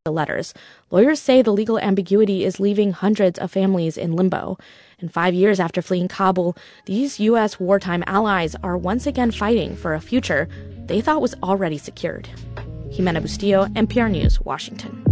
the letters. Lawyers say the legal ambiguity is leaving hundreds of families in limbo. And 5 years after fleeing Kabul, these U.S. wartime allies are once again fighting for a future they thought was already secured. Jimena Bustillo, NPR News, Washington.